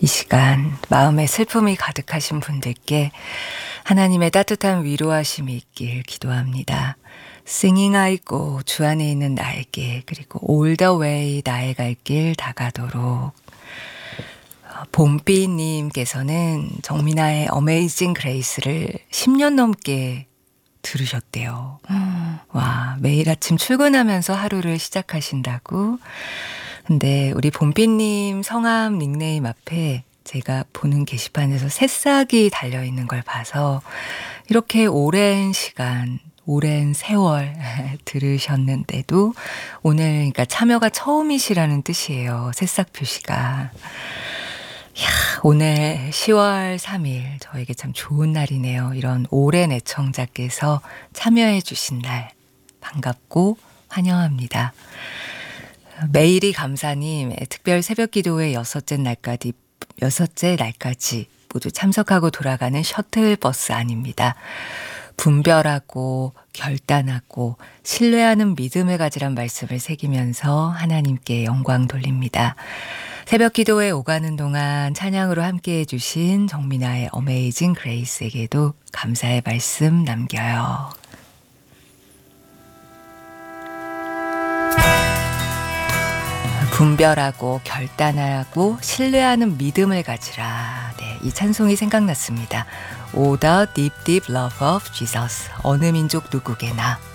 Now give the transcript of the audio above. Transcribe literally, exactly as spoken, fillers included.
이 시간 마음에 슬픔이 가득하신 분들께 하나님의 따뜻한 위로하심이 있길 기도합니다. Singing I Go, 주 안에 있는 나에게, 그리고 All the Way, 나의 갈 길 다가도록. 봄비님께서는 정민아의 Amazing Grace를 십 년 넘게 들으셨대요. 음. 와, 매일 아침 출근하면서 하루를 시작하신다고. 근데 우리 봄비님 성함 닉네임 앞에 제가 보는 게시판에서 새싹이 달려있는 걸 봐서 이렇게 오랜 시간, 오랜 세월 들으셨는데도 오늘 그러니까 참여가 처음이시라는 뜻이에요. 새싹 표시가. 이야, 오늘 시월 삼일 저에게 참 좋은 날이네요. 이런 오랜 애청자께서 참여해 주신 날 반갑고 환영합니다. 매일이 감사님, 특별 새벽 기도회 여섯째 날까지, 여섯째 날까지 모두 참석하고 돌아가는 셔틀버스 아닙니다. 분별하고 결단하고 신뢰하는 믿음을 가지란 말씀을 새기면서 하나님께 영광 돌립니다. 새벽 기도회 오가는 동안 찬양으로 함께해 주신 정민아의 어메이징 그레이스에게도 감사의 말씀 남겨요. 분별하고 결단하고 신뢰하는 믿음을 가지라. 네, 이 찬송이 생각났습니다. Oh, the deep, deep love of Jesus. 어느 민족 누구게나